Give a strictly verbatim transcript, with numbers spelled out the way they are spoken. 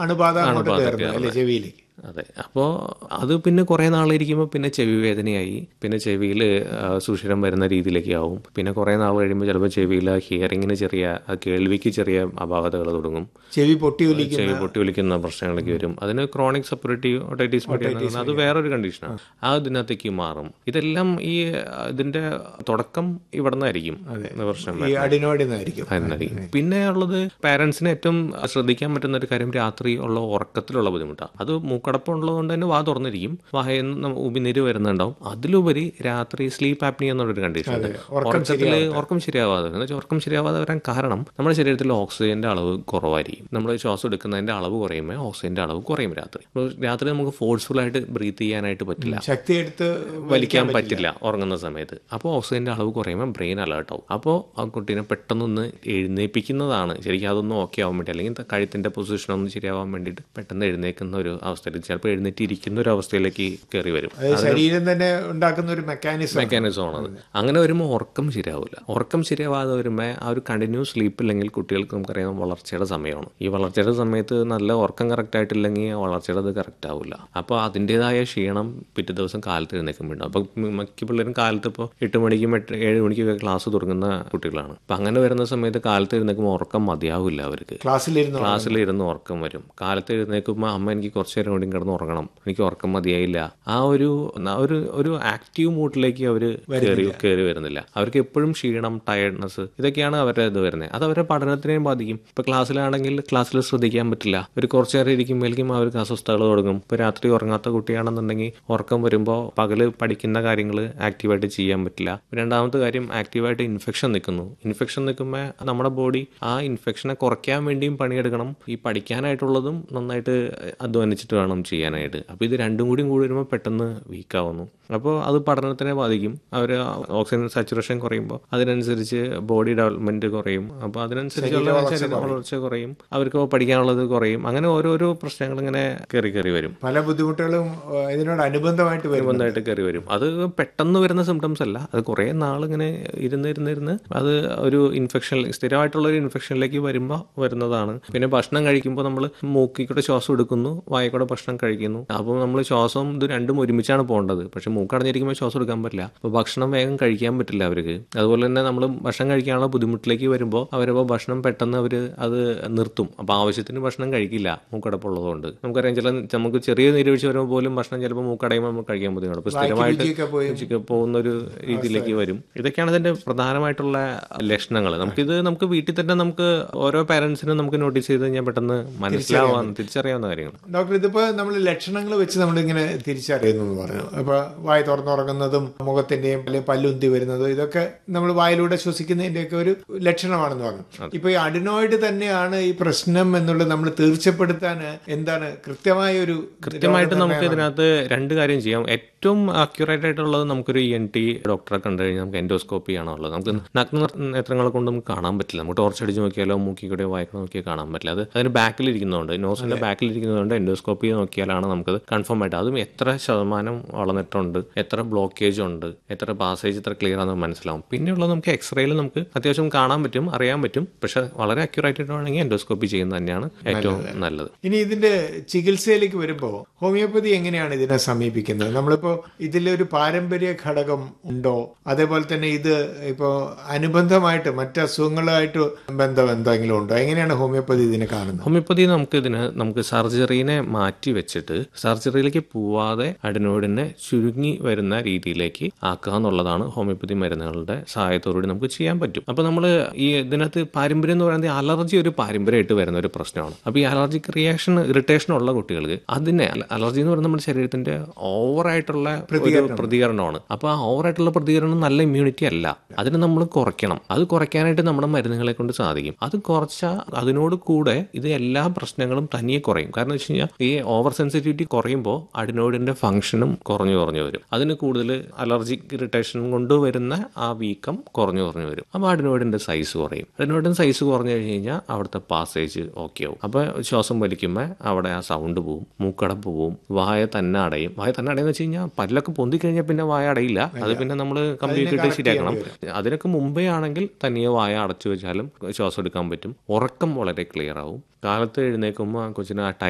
അണുബാധ അങ്ങോട്ട് അണുബാധ കയറുന്നത് അല്ലേ കയറുന്നത്. ചെവിയിലേക്ക്? അതെ. അപ്പോൾ അത് പിന്നെ കുറേ നാളിരിക്കുമ്പോൾ പിന്നെ ചെവി വേദനയായി, പിന്നെ ചെവിയിൽ സുഷിരം വരുന്ന രീതിയിലേക്ക് ആവും. പിന്നെ കുറേ നാൾ കഴിയുമ്പോൾ ചിലപ്പോൾ ചെവിയിൽ ഹിയറിങ്ങിന് ചെറിയ ആ കേൾവിക്ക് ചെറിയ അപാകതകൾ തുടങ്ങും. ചെവി പൊട്ടി ഒലിക്കുന്ന ചെവി പൊട്ടി ഒലിക്കുന്ന പ്രശ്നങ്ങളൊക്കെ വരും. അതിന് ക്രോണിക് സപ്പറേറ്റീവ് ഒട്ടൈറ്റിസ് മീഡിയ എന്ന് പറഞ്ഞാൽ അത് വേറൊരു കണ്ടീഷനാണ്. ആ ഇതിനകത്തേക്ക് മാറും. ഇതെല്ലാം ഈ ഇതിന്റെ തുടക്കം ഇവിടെ നിന്നായിരിക്കും പ്രശ്നം ഈ അഡിനോയിഡിന്നായിരിക്കും. വരുന്നതായിരിക്കും. പിന്നെ ഉള്ളത് പാരന്റ്സിന് ഏറ്റവും ശ്രദ്ധിക്കാൻ പറ്റുന്ന ഒരു കാര്യം രാത്രി ഉള്ള ഉറക്കത്തിലുള്ള ബുദ്ധിമുട്ടാണ്. അത് മൂക്കടപ്പുള്ളതുകൊണ്ട് തന്നെ വാ തുറന്നിരിക്കും, വായിൽ നിന്ന് ഉമിനീര് വരുന്നുണ്ടാവും. അതിലുപരി രാത്രി സ്ലീപ്പ് ആപ്നിയ എന്നുള്ളൊരു കണ്ടീഷൻ ഉണ്ട്. ഉറക്കത്തിൽ ഉറക്കം ശരിയാവാതെ എന്ന് വെച്ചാൽ ഉറക്കം ശരിയാവാതെ വരാൻ കാരണം നമ്മുടെ ശരീരത്തിൽ ഓക്സിജന്റെ അളവ് കുറവായിരിക്കും. നമ്മൾ ശ്വാസം എടുക്കുന്നതിന്റെ അളവ് കുറയുമ്പോൾ ഓക്സിജന്റെ അളവ് കുറയും രാത്രി. രാത്രി നമുക്ക് ഫോഴ്സ്ഫുൾ ആയിട്ട് ബ്രീത്ത് ചെയ്യാനായിട്ട് പറ്റില്ല, ശക്തി എടുത്ത് വലിക്കാൻ പറ്റില്ല ഉറങ്ങുന്ന സമയത്ത്. അപ്പോൾ ഓക്സിജന്റെ അളവ് കുറയുമ്പോൾ ബ്രെയിൻ അലേർട്ട് ആവും. അപ്പോൾ ആ കുട്ടീനെ പെട്ടെന്നൊന്ന് എഴുന്നേൽപ്പിക്കുന്നതാണ് ശരിക്കും അതൊന്നും ഓക്കെ ആവാൻ വേണ്ടി, അല്ലെങ്കിൽ കഴുത്തിന്റെ പൊസിഷൻ ഒന്ന് ശരിയാവാൻ വേണ്ടിയിട്ട് പെട്ടെന്ന് എഴുന്നേൽക്കുന്ന ഒരു അവസ്ഥയിൽ ചിലപ്പോൾ എഴുന്നേറ്റ് ഇരിക്കുന്ന ഒരു അവസ്ഥയിലേക്ക് കയറി വരും. ശരീരം തന്നെ ഉണ്ടാക്കുന്ന ഒരു മെക്കാനിസം മെക്കാനിസം ആണത്. അങ്ങനെ വരുമ്പോൾ ഉറക്കം ശരിയാവില്ല. ഉറക്കം ശരിയാവാതെ വരുമ്പോൾ ആ ഒരു കണ്ടിന്യൂസ് സ്ലീപ്പ് ഇല്ലെങ്കിൽ കുട്ടികൾക്ക് നമുക്കറിയാം വളർച്ചയുടെ സമയമാണ്. ഈ വളർച്ചയുടെ സമയത്ത് നല്ല ഉറക്കം കറക്റ്റ് ആയിട്ടില്ലെങ്കിൽ വളർച്ചയുടെ അത് കറക്റ്റ് ആവില്ല. അപ്പോൾ അതിൻ്റെതായ ക്ഷീണം പിറ്റേ ദിവസം കാലത്ത് എഴുന്നേൽക്കുമ്പോൾ ഉണ്ടാവും. അപ്പോൾ മിക്ക പിള്ളേരും കാലത്ത് ഇപ്പോൾ എട്ട് മണിക്കും എട്ട് ഏഴ് മണിക്കൊക്കെ ക്ലാസ് തുടങ്ങുന്ന കുട്ടികളാണ്. അപ്പം അങ്ങനെ വരുന്ന സമയത്ത് കാലത്ത് എഴുന്നേൽക്കുമ്പോൾ ഉറക്കം മതിയാവില്ല അവർക്ക്. ക്ലാസ്സിലിരുന്ന് ക്ലാസ്സിലിരുന്ന് ഉറക്കം വരും. കാലത്ത് എഴുന്നേൽക്കുമ്പോൾ അമ്മ എനിക്ക് കുറച്ച് നേരം കൂടി കിടന്ന് ഉറങ്ങണം, എനിക്ക് ഉറക്കം മതിയായില്ല, ആ ഒരു ഒരു ഒരു ആക്റ്റീവ് മൂഡിലേക്ക് അവർ കയറി കയറി വരുന്നില്ല. അവർക്ക് എപ്പോഴും ക്ഷീണം, ടയർഡ്നെസ്, ഇതൊക്കെയാണ് അവരുടെ ഇത് വരുന്നത്. അത് അവരുടെ പഠനത്തിനെയും ബാധിക്കും. ഇപ്പൊ ക്ലാസ്സിലാണെങ്കിൽ ക്ലാസ്സിൽ ശ്രദ്ധിക്കാൻ പറ്റില്ല. ഒരു കുറച്ചു നേരം ഇരിക്കുമ്പോഴേക്കും അവർക്ക് അസ്വസ്ഥതകൾ തുടങ്ങും. ഇപ്പൊ രാത്രി ഉറങ്ങാത്ത കുട്ടിയാണെന്നുണ്ടെങ്കിൽ ഉറക്കം വരുമ്പോൾ പകല് പഠിക്കുന്ന കാര്യങ്ങൾ ആക്റ്റീവായിട്ട് ചെയ്യാൻ പറ്റില്ല. രണ്ടാമത്തെ കാര്യം, ആക്റ്റീവായിട്ട് ഇൻഫെക്ഷൻ നിൽക്കുന്നു. ഇൻഫെക്ഷൻ നിൽക്കുമ്പോൾ നമ്മുടെ ബോഡി ആ ഇൻഫെക്ഷനെ കുറയ്ക്കാൻ വേണ്ടിയും പണിയെടുക്കണം, ഈ പഠിക്കാനായിട്ടുള്ളതും നന്നായിട്ട് അധ്വാനിച്ചിട്ട് വേണം ചെയ്യാനായിട്ട്. അപ്പോൾ ഇത് രണ്ടും കൂടി കൂടി വരുമ്പോൾ പെട്ടെന്ന് വീക്കാവുന്നു. അപ്പോൾ അത് പഠനത്തിനെ ബാധിക്കും. അവർ ഓക്സിജൻ സാച്ചുറേഷൻ കുറയുമ്പോൾ അതിനനുസരിച്ച് ബോഡി ഡെവലപ്മെന്റ് കുറയും. അപ്പോൾ അതിനനുസരിച്ചുള്ള ശരീര വളർച്ച കുറയും, അവർക്ക് പഠിക്കാനുള്ളത് കുറയും. അങ്ങനെ ഓരോരോ പ്രശ്നങ്ങൾ ഇങ്ങനെ കയറി കയറി വരും. പല ബുദ്ധിമുട്ടുകളും ഇതിനോട് അനുബന്ധമായിട്ട് അനുബന്ധമായിട്ട് കയറി വരും. അത് പെട്ടെന്ന് വരുന്ന സിംറ്റംസ് അല്ല, അത് കുറേ നാളിങ്ങനെ ഇരുന്ന് ഇരുന്നിരുന്ന് അത് ഒരു ഇൻഫെക്ഷൻ, സ്ഥിരമായിട്ടുള്ള ഒരു ഇൻഫെക്ഷനിലേക്ക് വരുമ്പോൾ വരുന്നതാണ്. പിന്നെ ഭക്ഷണം കഴിക്കുമ്പോൾ നമ്മൾ മൂക്കിൽ കൂടെ ശ്വാസം എടുക്കുന്നു, വായിൽ കൂടെ ഭക്ഷണം കഴിക്കുന്നു. അപ്പോൾ നമ്മൾ ശ്വാസം ഇത് രണ്ടും ഒരുമിച്ചാണ് പോകേണ്ടത്. പക്ഷെ മൂക്കടഞ്ഞിരിക്കുമ്പോൾ ശ്വാസം എടുക്കാൻ പറ്റില്ല. അപ്പോൾ ഭക്ഷണം വേഗം കഴിക്കാൻ പറ്റില്ല അവർക്ക്. അതുപോലെ തന്നെ നമ്മൾ ഭക്ഷണം കഴിക്കാനുള്ള ബുദ്ധിമുട്ടിലേക്ക് വരുമ്പോൾ അവരപ്പോൾ ഭക്ഷണം പെട്ടെന്ന് അവർ അത് നിർത്തും. അപ്പോൾ ആവശ്യത്തിന് ഭക്ഷണം കഴിക്കില്ല മൂക്കടപ്പുള്ളതുകൊണ്ട്. നമുക്കറിയാം ചില നമുക്ക് ചെറിയ നീരുവീഴ്ച വരുമ്പോൾ പോലും ഭക്ഷണം ചിലപ്പോൾ മൂക്കടയുമ്പോൾ നമുക്ക് കഴിക്കാൻ ബുദ്ധിമുട്ട്. അപ്പോൾ സ്ഥിരമായിട്ട് പോകുന്ന ഒരു രീതിയിലേക്ക് വരും. ഇതൊക്കെയാണ് ഇതിന്റെ പ്രധാനമായിട്ടുള്ള ലക്ഷണങ്ങൾ. നമുക്കിത് നമുക്ക് വീട്ടിൽ തന്നെ നമുക്ക് ഓരോ പാരന്റ്സിനും നമുക്ക് നോട്ടീസ് ചെയ്ത് കഴിഞ്ഞാൽ പെട്ടെന്ന് മനസ്സിലാവാൻ തിരിച്ചറിയാവുന്ന കാര്യങ്ങൾ. ഡോക്ടർ, ഇതിപ്പോൾ നമ്മൾ ലക്ഷണങ്ങൾ വെച്ച് നമ്മളിങ്ങനെ തിരിച്ചറിയുന്നു എന്ന് പറഞ്ഞു. അപ്പോൾ വായ തുറന്നുറങ്ങുന്നതും മുഖത്തിന്റെയും അല്ലെങ്കിൽ പല്ലുന്തി വരുന്നതും ഇതൊക്കെ നമ്മൾ വായിലൂടെ ശ്വസിക്കുന്നതിന്റെയൊക്കെ ഒരു ലക്ഷണമാണെന്ന് പറഞ്ഞു. ഇപ്പൊ ഈ അഡിനോയിഡ് തന്നെയാണ് ഈ പ്രശ്നം എന്നുള്ളത് നമ്മൾ തീർച്ചപ്പെടുത്താൻ എന്താണ് കൃത്യമായ ഒരു കൃത്യമായിട്ട് നമുക്ക് ഇതിനകത്ത് രണ്ട് കാര്യം ചെയ്യാം. ഏറ്റവും അക്യുറേറ്റ് ആയിട്ടുള്ളത് നമുക്കൊരു ഇ എൻ ടി ഡോക്ടറെ കണ്ടു കഴിഞ്ഞാൽ നമുക്ക് എൻഡോസ്കോപ്പി ആണുള്ളത്. നമുക്ക് നഗ്ന നേത്രങ്ങളെ കൊണ്ട് നമുക്ക് കാണാൻ പറ്റില്ല. നമുക്ക് ടോർച്ച് അടിച്ച് നോക്കിയാലോ മൂക്കി കൂടെ വായിക്കോ നോക്കിയാൽ കാണാൻ പറ്റില്ല. അത് അതിന് ബാക്കിലിരിക്കുന്നതുകൊണ്ട്, നോസിന്റെ ബാക്കിലിരിക്കുന്നതുകൊണ്ട് എൻഡോസ്കോപ്പി നോക്കിയാലാണ് നമുക്കത് കൺഫേം ആയിട്ട്, അതും എത്ര ശതമാനം വളർന്നിട്ടുണ്ട്, എത്ര ബ്ലോക്കേജ് ഉണ്ട്, എത്ര പാസേജ് എത്ര ക്ലിയർ ആണെന്ന് മനസ്സിലാവും. പിന്നെയുള്ളത് നമുക്ക് എക്സ്റേയിൽ നമുക്ക് അത്യാവശ്യം കാണാൻ പറ്റും, അറിയാൻ പറ്റും. പക്ഷെ വളരെ അക്യുറേറ്റ് ആയിട്ടാണെങ്കിൽ എൻഡോസ്കോപ്പി ചെയ്യുന്നത് തന്നെയാണ് ഏറ്റവും നല്ലത്. ഇനി ഇതിന്റെ ചികിത്സയിലേക്ക് വരുമ്പോൾ ഹോമിയോപ്പതി എങ്ങനെയാണ് ഇതിനെ സമീപിക്കുന്നത്? നമ്മളിപ്പോ ഇതിലൊരു പാരമ്പര്യ ഘടകം ഉണ്ടോ? അതേപോലെ തന്നെ ഇത് ഇപ്പോ അനുബന്ധമായിട്ട് മറ്റ് അസുഖങ്ങളുമായിട്ട് ബന്ധം എന്തെങ്കിലും ഉണ്ടോ? എങ്ങനെയാണ് ഹോമിയോപ്പതി ഇതിനെ കാണുന്നത്? ഹോമിയോപ്പതി നമുക്ക് ഇതിന് നമുക്ക് സർജറിനെ മാറ്റി വെച്ചിട്ട് സർജറിയിലേക്ക് പോവാതെ അഡിനോയിഡിനെ ചുരുങ്ങി വരുന്ന രീതിയിലേക്ക് ആക്കുക എന്നുള്ളതാണ് ഹോമിയോപ്പതി മരുന്നുകളുടെ സഹായത്തോടുകൂടി നമുക്ക് ചെയ്യാൻ പറ്റും. അപ്പൊ നമ്മൾ ഈ ഇതിനകത്ത് പാരമ്പര്യം എന്ന് പറയുന്നത് അലർജി ഒരു പാരമ്പര്യമായിട്ട് വരുന്ന ഒരു പ്രശ്നമാണ്. അപ്പൊ ഈ അലർജിക് റിയാക്ഷൻ, ഇറിറ്റേഷൻ ഉള്ള കുട്ടികൾക്ക് അതിനെ അലർജി എന്ന് പറയുന്നത് നമ്മുടെ ശരീരത്തിന്റെ ഓവറായിട്ടുള്ള പ്രതികരണമാണ്. അപ്പൊ ആ ഓവറായിട്ടുള്ള പ്രതികരണം നല്ല ഇമ്മ്യൂണിറ്റി അല്ല, അതിനെ നമ്മൾ കുറയ്ക്കണം. അത് കുറയ്ക്കാനായിട്ട് നമ്മുടെ മരുന്നുകളെ കൊണ്ട് സാധിക്കും. അത് കുറച്ചാൽ അതിനോട് കൂടെ ഇത് എല്ലാ പ്രശ്നങ്ങളും തനിയെ കുറയും. കാരണം വെച്ച് കഴിഞ്ഞാൽ ഈ ഓവർ സെൻസിറ്റിവിറ്റി കുറയുമ്പോൾ അഡിനോയിഡിന്റെ ഫംഗ്ഷനും കുറഞ്ഞു കുറഞ്ഞു വരും. അതിന് കൂടുതൽ അലർജിക് ഇറിറ്റേഷൻ കൊണ്ടുവരുന്ന ആ വീക്കം കുറഞ്ഞു കുറഞ്ഞു വരും. അപ്പോൾ അഡിനോയിഡിന്റെ സൈസ് കുറയും. അഡിനോയിഡിന്റെ സൈസ് കുറഞ്ഞു കഴിഞ്ഞ് കഴിഞ്ഞാൽ അവിടുത്തെ പാസേജ് ഓക്കെ ആവും. അപ്പോൾ ശ്വാസം വലിക്കുമ്പോൾ അവിടെ ആ സൗണ്ട് പോവും, മൂക്കടപ്പ് പോവും, വായ തന്നെ അടയും. വായ തന്നെ അടയെന്ന് വെച്ച് കഴിഞ്ഞാൽ പല്ലൊക്കെ പൊന്തിക്കഴിഞ്ഞാൽ പിന്നെ വായ അടയില്ല. അത് പിന്നെ നമ്മൾ കമ്പ്യൂട്ടർ ഇട്ട് ശരിയാക്കണം. അതിനൊക്കെ മുമ്പേ ആണെങ്കിൽ തനിയെ വായ അടച്ചു വെച്ചാലും ശ്വാസം എടുക്കാൻ പറ്റും. ഉറക്കം വളരെ ക്ലിയർ ആവും. കാലത്ത് എഴുന്നേൽക്കുമ്പോൾ കൊച്ചിന് ആ